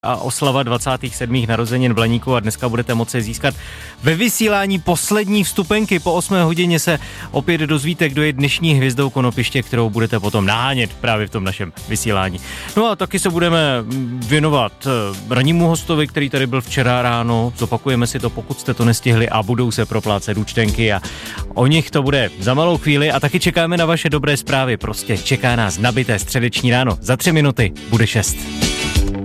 a oslava 27. narozenin v Blaníku a dneska budete moci získat ve vysílání poslední vstupenky. Po 8 hodině se opět dozvíte, kdo je dnešní hvězdou Konopiště, kterou budete potom nahánět právě v tom našem vysílání. No a taky se budeme věnovat rannímu hostovi, který tady byl včera ráno. Zopakujeme si to, pokud jste to nestihli, a budou se proplácet účtenky a o nich to bude za malou chvíli a taky čekáme na vaše dobré zprávy. Prostě čeká nás nabité středeční ráno. Za 3 minuty bude 6.